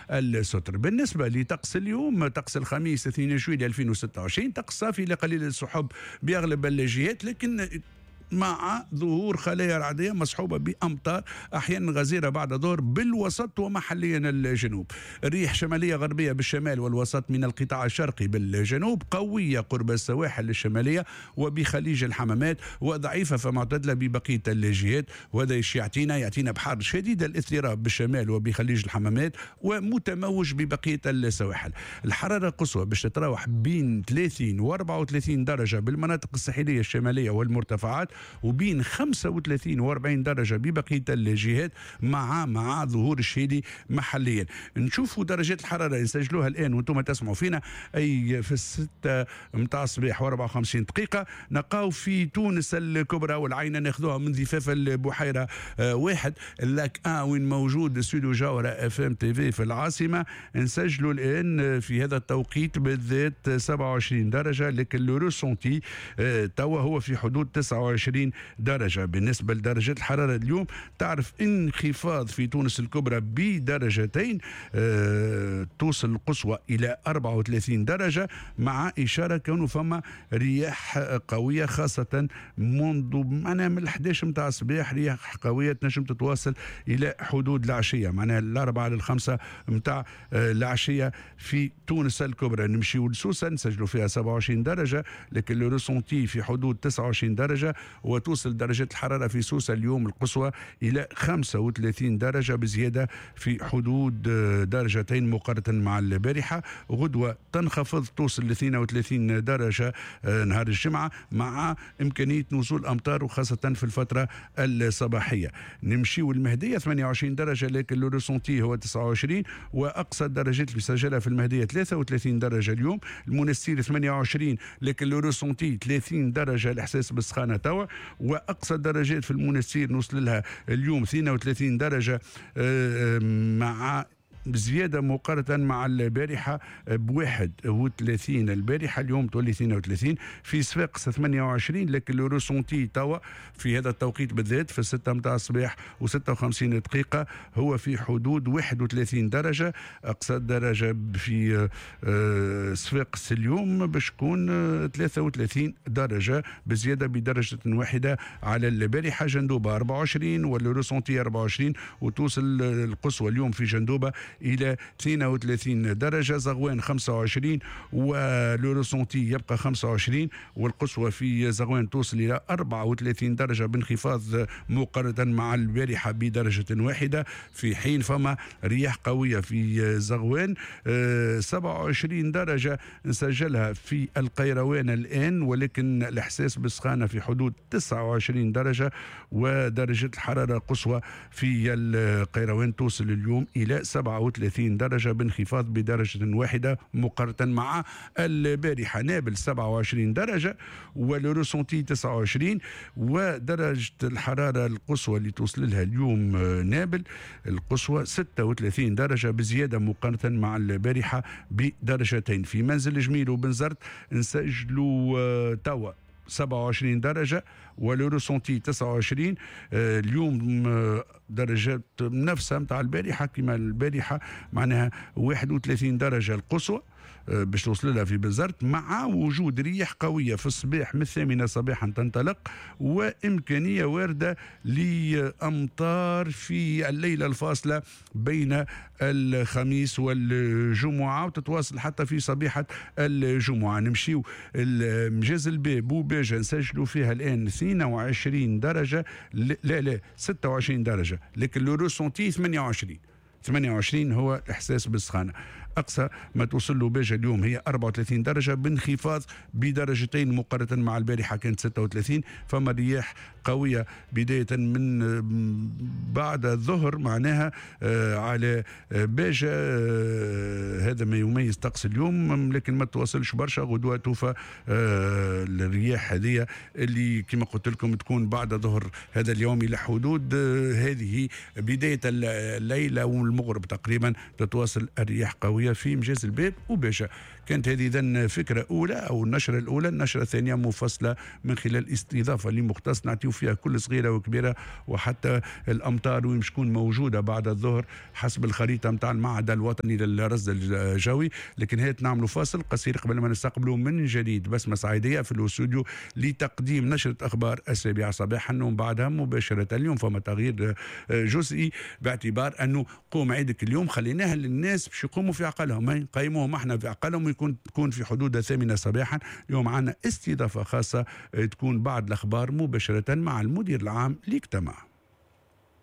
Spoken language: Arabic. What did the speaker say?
الستر. بالنسبة لطقس اليوم، طقس الخميس 2 جويلية 2026، طقس صافي لقليل السحب بأغلب الجهات، لكن مع ظهور خلايا رعدية مصحوبة بأمطار أحيانا غزيرة بعد الظهر بالوسط ومحليا الجنوب. الريح شمالية غربية بالشمال والوسط من القطاع الشرقي بالجنوب، قوية قرب السواحل الشمالية وبخليج الحمامات، وضعيفة فمعتدلة ببقية الجهات. وهذا يعطينا بحر شديد الاضطراب بالشمال وبخليج الحمامات ومتموج ببقية السواحل. الحرارة القصوى باش تتراوح بين 30 و 34 درجة بالمناطق الساحلية الشمالية والمرتفعات، وبين 35 و 40 درجة ببقية الجهات مع ظهور الشيلي محليا. نشوفوا درجات الحرارة نسجلوها الآن وانتم تسمعوا فينا، أي في 6 متاع الصباح و54 دقيقة. نلقاو في تونس الكبرى والعينة ناخذوها من ضفاف البحيرة واحد، اللاك وين موجود استوديو جاورة اف ام تي في في العاصمة، نسجلوا الآن في هذا التوقيت بالذات 27 درجة، لكن لو روسونتي توا هو في حدود 29 درجة. بالنسبة لدرجات الحرارة اليوم، تعرف انخفاض في تونس الكبرى بدرجتين، توصل القصوى إلى 34 درجة، مع إشارة كونه فما رياح قوية خاصة منذ من 11 متاع الصباح، رياح قوية تنجم تتواصل إلى حدود العشية، معناها الأربعة للخمسة متاع العشية في تونس الكبرى. نمشيو لسوسة نسجلوا فيها 27 درجة، لكن لو ريسونتي في حدود 29 درجة، وتوصل درجة الحرارة في سوسة اليوم القصوى إلى 35 درجة بزيادة في حدود درجتين مقارنة مع البارحة. غدوة تنخفض توصل ل 32 درجة نهار الجمعة، مع إمكانية نزول أمطار وخاصة في الفترة الصباحية. نمشيو المهدية 28 درجة، لكن لو ريسونتي هو 29، وأقصى الدرجات اللي سجلها في المهدية 33 درجة اليوم. المنستير 28، لكن لو ريسونتي 30 درجة، الإحساس بالسخانة توا. وأقصى الدرجات في المنستير نوصل لها اليوم 32 درجة، مع بزيادة مقارنة مع البارحة ب31 البارحة، اليوم تولي 32. في صفاقس 28، لكن لو روسونتي توا في هذا التوقيت بالذات في 6 متاع الصباح و56 دقيقة هو في حدود 31 درجة. أقصى درجة في صفاقس اليوم باش تكون 33 درجة، بزيادة بدرجة واحدة على البارحة. جندوبة 24 والروسونتي 24، وتوصل القصوى اليوم في جندوبة إلى 32 درجة. زغوان 25 والروسونتي يبقى 25، والقصوى في زغوان توصل إلى 34 درجة بانخفاض مقارنة مع البارحة بدرجة واحدة، في حين فما رياح قوية في زغوان. 27 درجة نسجلها في القيروان الآن، ولكن الإحساس بالسخانة في حدود 29 درجة، ودرجة الحرارة القصوى في القيروان توصل اليوم إلى 37 درجة بانخفاض بدرجة واحدة مقارنة مع البارحة. نابل 27 درجة والروسونتي 29، ودرجة الحرارة القصوى اللي توصل لها اليوم نابل القصوى 36 درجة بزيادة مقارنة مع البارحة بدرجتين. في منزل جميل وبنزرت نسجلوا توا 27 درجة والروسونتي 29. اليوم درجات نفسها متاع البارحة كما البارحة، معناها 31 درجة القصوى باش توصل لها في بنزرت، مع وجود رياح قوية في الصباح من 8 صباحا تنطلق، وإمكانية واردة لأمطار في الليلة الفاصلة بين الخميس والجمعة، وتتواصل حتى في صبيحة الجمعة. نمشيو مجاز الباب وباجة نسجلوا فيها الآن 22 درجة، لا 26 درجة، لكن لو روسونتي 28 هو الإحساس بالسخانة. أقصى ما توصل له باجة اليوم هي 34 درجة بانخفاض بدرجتين مقارنة مع البارحة كانت 36. فما رياح قوية بداية من بعد الظهر معناها على باجة. هذا ما يميز طقس اليوم، لكن ما توصلش برشا. غدوة توفى الرياح هذه اللي كما قلت لكم تكون بعد ظهر هذا اليوم إلى حدود هذه بداية الليلة المغرب تقريبا تتواصل الرياح قوية في مجاز الباب وباشا. كانت هذه إذن فكرة أولى أو النشرة الأولى. النشرة الثانية مفصلة من خلال استضافة لمختص نعطيو فيها كل صغيرة وكبيرة، وحتى الأمطار وين تكون موجودة بعد الظهر حسب الخريطة متاع المعهد الوطني للرصد الجوي. لكن هي نعملوا فاصل قصير قبل ما نستقبلوا من جديد بسمة صعيدية في الاستوديو لتقديم نشرة أخبار السابعة صباحا، ومن بعدها مباشرة اليوم فما تغيير جزئي باعتبار أنه قوم عيدك اليوم خليناها للناس باش يقوموا في عقلهم، نقيموهم احنا في عقلهم، تكون في حدود 8 صباحا. اليوم عندنا استضافة خاصة تكون بعد الأخبار مباشرة مع المدير العام ليكتمع.